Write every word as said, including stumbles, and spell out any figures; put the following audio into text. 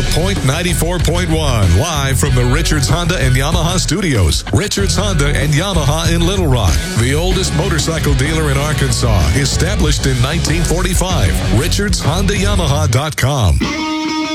to Point ninety-four point one, live from the Richards Honda and Yamaha studios. Richards Honda and Yamaha in Little Rock, the oldest motorcycle dealer in Arkansas, established in nineteen forty-five. Richards Honda Yamaha dot com.